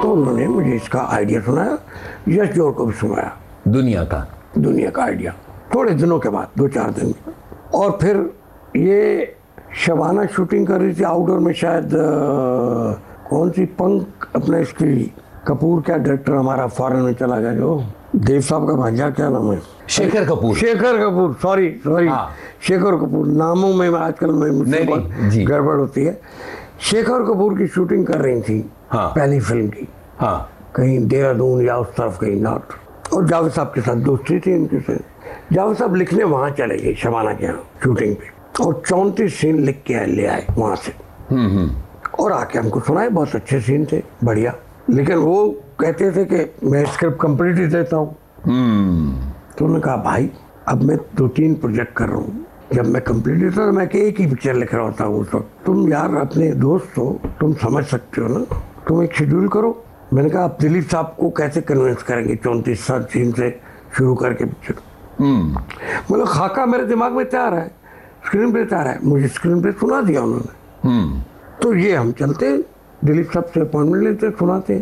तो उन्होंने मुझे इसका आइडिया सुनाया, यश जोड़ को भी सुनाया, दुनिया का आइडिया, थोड़े दिनों के बाद, 2-4 दिन। और फिर ये शबाना शूटिंग कर रही थी आउटडोर में, शायद कौन सी पंख अपने इसकी कपूर, क्या डायरेक्टर हमारा फॉरेन में चला गया, जो देव साहब का भांजा, क्या नाम है, शेखर कपूर, सॉरी शेखर कपूर, नामों में आजकल मुझसे गड़बड़ होती है। शेखर कपूर की शूटिंग कर रही थी पहली फिल्म की, कहीं देहरादून या उस तरफ कहीं नॉर्थ, और जावेद साहब के साथ दोस्ती थी इनके से। जावेद साहब लिखने वहां चले गए शबाना के यहाँ शूटिंग पे, और 34 सीन लिख के ले आए वहां से, और आके हमको सुनाए। बहुत अच्छे सीन थे, बढ़िया, लेकिन वो कहते थे कि मैं स्क्रिप्ट कंप्लीट ही देता हूँ। तो उन्होंने कहा भाई अब मैं 2-3 प्रोजेक्ट कर रहा हूँ, जब मैं कंप्लीट देता तो मैं एक ही पिक्चर लिख रहा होता हूँ उस वक्त। तुम यार अपने दोस्त हो, तुम समझ सकते हो ना, तुम एक शेड्यूल करो। मैंने कहा आप दिलीप साहब को कैसे कन्विंस करेंगे 34 सीन से शुरू करके पिक्चर। मतलब खाका मेरे दिमाग में तैयार है, स्क्रीन पे तैयार है, मुझे स्क्रीन पे सुना दिया उन्होंने। तो ये हम चलते, दिलीप साहब से अपॉइंटमेंट लेते, सुनाते।